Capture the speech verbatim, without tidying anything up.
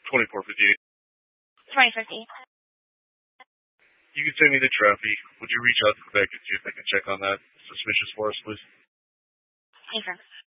twenty-four fifty-eight. twenty fifty. You can send me the trophy. Would you reach out to Quebec and see if they can check on that suspicious for us, please? Okay.